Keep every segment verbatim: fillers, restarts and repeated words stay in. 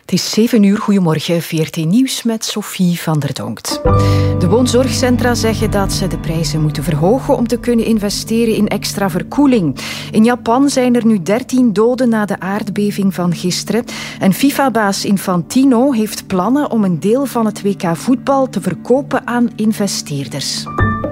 Het is zeven uur, goedemorgen, V R T Nieuws met Sophie van der Donkt. De woonzorgcentra zeggen dat ze de prijzen moeten verhogen om te kunnen investeren in extra verkoeling. In Japan zijn er nu dertien doden na de aardbeving van gisteren. En FIFA-baas Infantino heeft plannen om een deel van het W K voetbal te verkopen aan investeerders.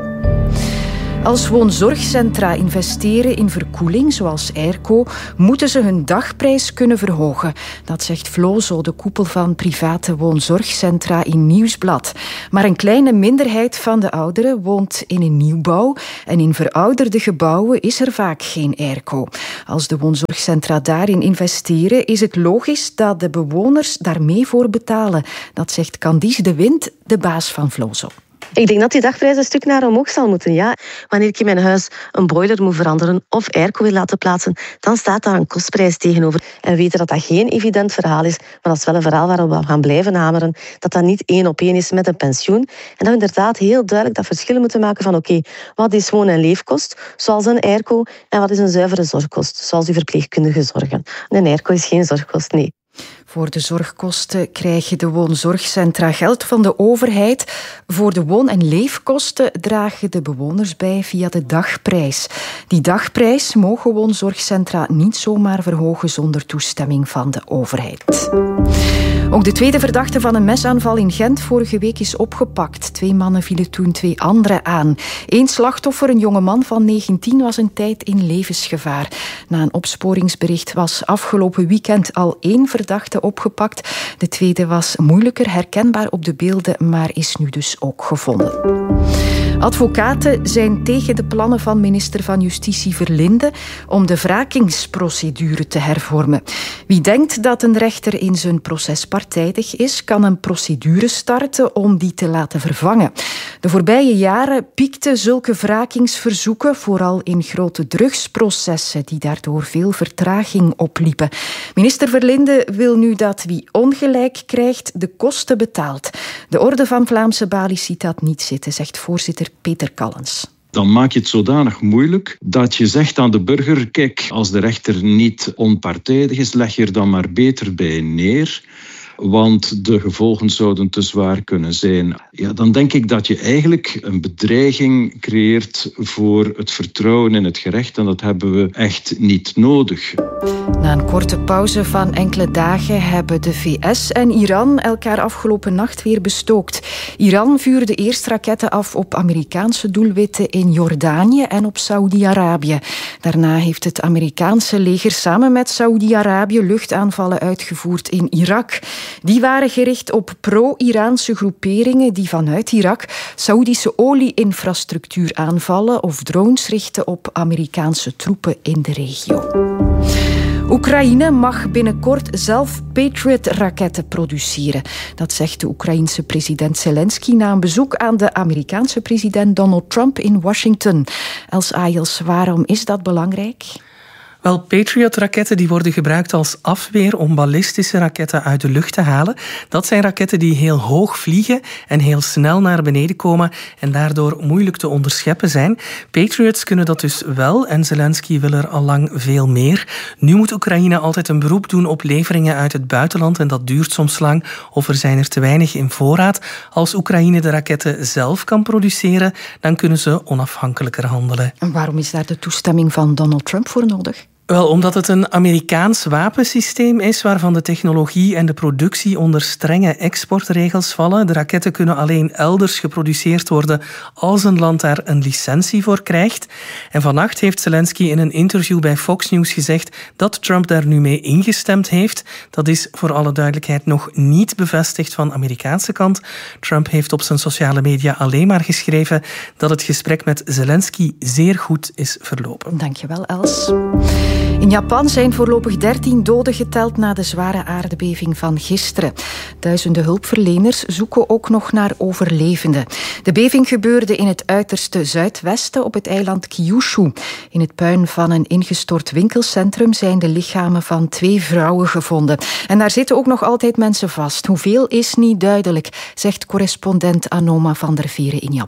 Als woonzorgcentra investeren in verkoeling, zoals airco, moeten ze hun dagprijs kunnen verhogen. Dat zegt Vlozo, de koepel van private woonzorgcentra in Nieuwsblad. Maar een kleine minderheid van de ouderen woont in een nieuwbouw en in verouderde gebouwen is er vaak geen airco. Als de woonzorgcentra daarin investeren, is het logisch dat de bewoners daar mee voor betalen. Dat zegt Candice de Wind, de baas van Vlozo. Ik denk dat die dagprijs een stuk naar omhoog zal moeten, ja. Wanneer ik in mijn huis een boiler moet veranderen of airco wil laten plaatsen, dan staat daar een kostprijs tegenover. En we weten dat dat geen evident verhaal is, maar dat is wel een verhaal waarop we gaan blijven hameren. Dat dat niet één op één is met een pensioen. En dat we inderdaad heel duidelijk dat verschil moeten maken van oké, okay, wat is woon- en leefkost, zoals een airco, en wat is een zuivere zorgkost, zoals die verpleegkundige zorgen. Een airco is geen zorgkost, nee. Voor de zorgkosten krijgen de woonzorgcentra geld van de overheid. Voor de woon- en leefkosten dragen de bewoners bij via de dagprijs. Die dagprijs mogen woonzorgcentra niet zomaar verhogen zonder toestemming van de overheid. Ook de tweede verdachte van een mesaanval in Gent vorige week is opgepakt. Twee mannen vielen toen twee anderen aan. Eén slachtoffer, een jongeman van negentien, was een tijd in levensgevaar. Na een opsporingsbericht was afgelopen weekend al één verdachte opgepakt. De tweede was moeilijker herkenbaar op de beelden, maar is nu dus ook gevonden. Advocaten zijn tegen de plannen van minister van Justitie Verlinde om de wrakingsprocedure te hervormen. Wie denkt dat een rechter in zijn proces partijdig is, kan een procedure starten om die te laten vervangen. De voorbije jaren piekten zulke wrakingsverzoeken, vooral in grote drugsprocessen, die daardoor veel vertraging opliepen. Minister Verlinde wil nu dat wie ongelijk krijgt de kosten betaalt. De Orde van Vlaamse Balies ziet dat niet zitten, zegt voorzitter Peter Callens. Dan maak je het zodanig moeilijk dat je zegt aan de burger, kijk, als de rechter niet onpartijdig is, leg je er dan maar beter bij neer. Want de gevolgen zouden te zwaar kunnen zijn. Ja, dan denk ik dat je eigenlijk een bedreiging creëert voor het vertrouwen in het gerecht. En dat hebben we echt niet nodig. Na een korte pauze van enkele dagen hebben de V S en Iran elkaar afgelopen nacht weer bestookt. Iran vuurde eerst raketten af op Amerikaanse doelwitten in Jordanië en op Saoedi-Arabië. Daarna heeft het Amerikaanse leger samen met Saoedi-Arabië luchtaanvallen uitgevoerd in Irak. Die waren gericht op pro-Iraanse groeperingen die vanuit Irak Saoedische olie-infrastructuur aanvallen of drones richten op Amerikaanse troepen in de regio. Oekraïne mag binnenkort zelf Patriot-raketten produceren. Dat zegt de Oekraïense president Zelensky na een bezoek aan de Amerikaanse president Donald Trump in Washington. Els Ayels, waarom is dat belangrijk? Wel, Patriot-raketten die worden gebruikt als afweer om ballistische raketten uit de lucht te halen. Dat zijn raketten die heel hoog vliegen en heel snel naar beneden komen en daardoor moeilijk te onderscheppen zijn. Patriots kunnen dat dus wel en Zelensky wil er al lang veel meer. Nu moet Oekraïne altijd een beroep doen op leveringen uit het buitenland en dat duurt soms lang of er zijn er te weinig in voorraad. Als Oekraïne de raketten zelf kan produceren, dan kunnen ze onafhankelijker handelen. En waarom is daar de toestemming van Donald Trump voor nodig? Wel, omdat het een Amerikaans wapensysteem is waarvan de technologie en de productie onder strenge exportregels vallen. De raketten kunnen alleen elders geproduceerd worden als een land daar een licentie voor krijgt. En vannacht heeft Zelensky in een interview bij Fox News gezegd dat Trump daar nu mee ingestemd heeft. Dat is voor alle duidelijkheid nog niet bevestigd van de Amerikaanse kant. Trump heeft op zijn sociale media alleen maar geschreven dat het gesprek met Zelensky zeer goed is verlopen. Dankjewel, Els. In Japan zijn voorlopig dertien doden geteld na de zware aardbeving van gisteren. Duizenden hulpverleners zoeken ook nog naar overlevenden. De beving gebeurde in het uiterste zuidwesten op het eiland Kyushu. In het puin van een ingestort winkelcentrum zijn de lichamen van twee vrouwen gevonden. En daar zitten ook nog altijd mensen vast. Hoeveel is niet duidelijk, zegt correspondent Anoma van der Veren in Japan.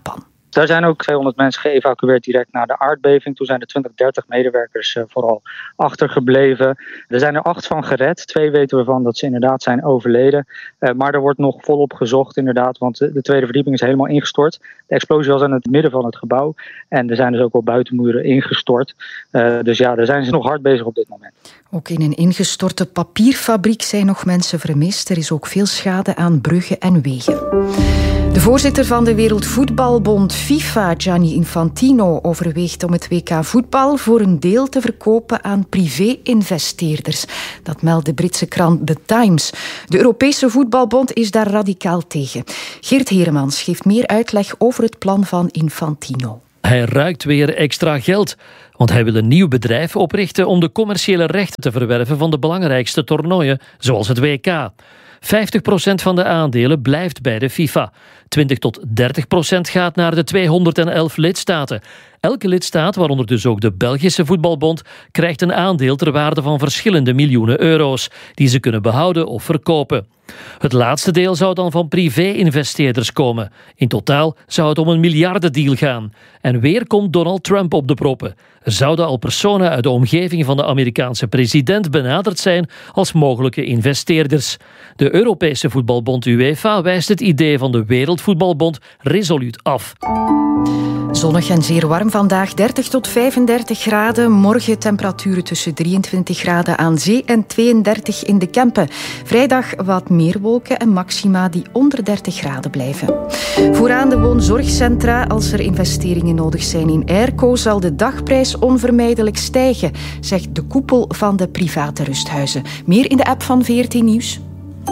Daar zijn ook tweehonderd mensen geëvacueerd direct na de aardbeving. Toen zijn er twintig, dertig medewerkers uh, vooral achtergebleven. Er zijn er acht van gered. Twee weten we van dat ze inderdaad zijn overleden. Uh, maar er wordt nog volop gezocht inderdaad, want de, de tweede verdieping is helemaal ingestort. De explosie was in het midden van het gebouw. En er zijn dus ook wel buitenmuren ingestort. Uh, dus ja, daar zijn ze nog hard bezig op dit moment. Ook in een ingestorte papierfabriek zijn nog mensen vermist. Er is ook veel schade aan bruggen en wegen. De voorzitter van de Wereldvoetbalbond FIFA, Gianni Infantino, overweegt om het W K voetbal voor een deel te verkopen aan privé-investeerders. Dat meldt de Britse krant The Times. De Europese voetbalbond is daar radicaal tegen. Geert Heremans geeft meer uitleg over het plan van Infantino. Hij ruikt weer extra geld, want hij wil een nieuw bedrijf oprichten om de commerciële rechten te verwerven van de belangrijkste toernooien, zoals het W K. vijftig procent van de aandelen blijft bij de FIFA. twintig tot dertig procent gaat naar de tweehonderdelf lidstaten. Elke lidstaat, waaronder dus ook de Belgische voetbalbond, krijgt een aandeel ter waarde van verschillende miljoenen euro's, die ze kunnen behouden of verkopen. Het laatste deel zou dan van privé-investeerders komen. In totaal zou het om een miljardendeal gaan. En weer komt Donald Trump op de proppen. Er zouden al personen uit de omgeving van de Amerikaanse president benaderd zijn als mogelijke investeerders. De Europese voetbalbond UEFA wijst het idee van de Wereldvoetbalbond resoluut af. Zonnig en zeer warm vandaag, dertig tot vijfendertig graden. Morgen temperaturen tussen drieëntwintig graden aan zee en tweeëndertig in de Kempen. Vrijdag wat meer wolken en maxima die onder dertig graden blijven. Vooraan de woonzorgcentra. Als er investeringen nodig zijn in airco, zal de dagprijs onvermijdelijk stijgen, zegt de koepel van de private rusthuizen. Meer in de app van V R T Nieuws.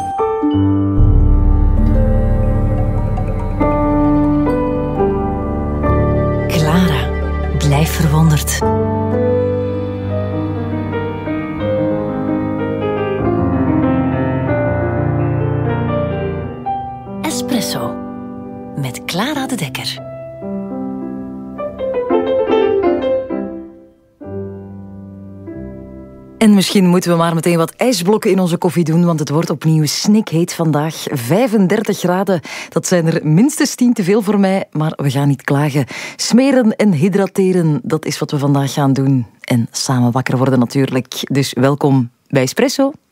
Clara, blijf verwonderd. Espresso met Clara de Dekker. En misschien moeten we maar meteen wat ijsblokken in onze koffie doen, want het wordt opnieuw snikheet vandaag. vijfendertig graden, dat zijn er minstens tien te veel voor mij, maar we gaan niet klagen. Smeren en hydrateren, dat is wat we vandaag gaan doen. En samen wakker worden natuurlijk. Dus welkom bij Espresso.